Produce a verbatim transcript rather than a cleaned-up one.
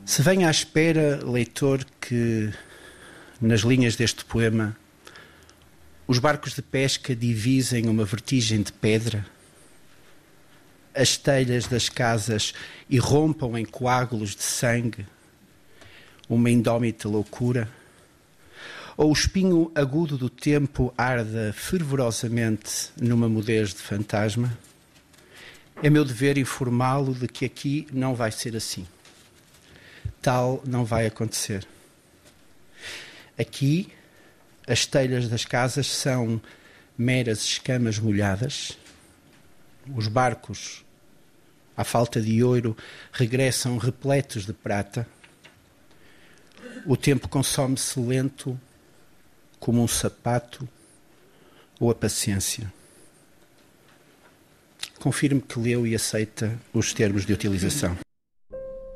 Se vem à espera, leitor, que nas linhas deste poema os barcos de pesca divisem uma vertigem de pedra, as telhas das casas irrompam em coágulos de sangue, uma indómita loucura, ou o espinho agudo do tempo arda fervorosamente numa mudez de fantasma, é meu dever informá-lo de que aqui não vai ser assim. Tal não vai acontecer. Aqui, as telhas das casas são meras escamas molhadas. Os barcos, à falta de ouro, regressam repletos de prata. O tempo consome-se lento como um sapato ou a paciência. Confirme que leu e aceita os termos de utilização.